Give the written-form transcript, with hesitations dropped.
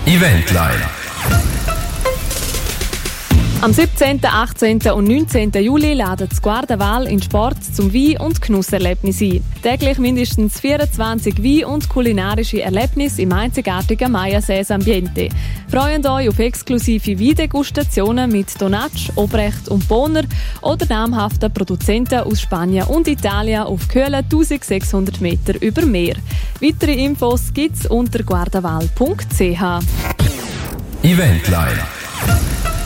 Eventline. Am 17., 18. und 19. Juli laden das Guardaval in Sport zum Wein- und Genusserlebnis ein. Täglich mindestens 24 Wein- und kulinarische Erlebnisse im einzigartigen Maya-Sees Ambiente. Freuen euch auf exklusive Weindegustationen mit Donatsch, Obrecht und Bonner oder namhaften Produzenten aus Spanien und Italien auf kühlen 1600 Meter über Meer. Weitere Infos gibt's unter guardaval.ch. Eventline.